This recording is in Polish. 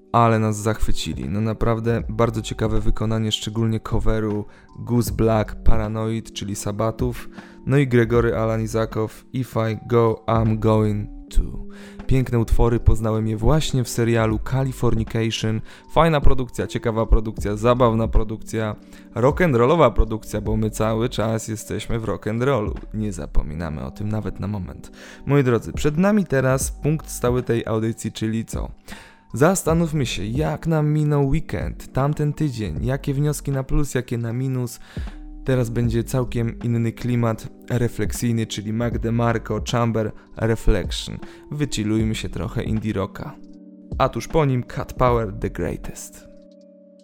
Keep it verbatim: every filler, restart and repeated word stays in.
ale nas zachwycili. No naprawdę bardzo ciekawe wykonanie, szczególnie coveru Goose Black, Paranoid, czyli Sabatów, no i Gregory Alan Isakow, If I Go, I'm Going To. Piękne utwory, poznałem je właśnie w serialu Californication. Fajna produkcja, ciekawa produkcja, zabawna produkcja, rock'n'rollowa produkcja, bo my cały czas jesteśmy w rock'n'rollu. Nie zapominamy o tym nawet na moment. Moi drodzy, przed nami teraz punkt stały tej audycji, czyli co? Zastanówmy się, jak nam minął weekend, tamten tydzień, jakie wnioski na plus, jakie na minus. Teraz będzie całkiem inny klimat refleksyjny, czyli Mac DeMarco, Chamber Reflection. Wychillujmy się trochę indie rocka. A tuż po nim Cat Power The Greatest.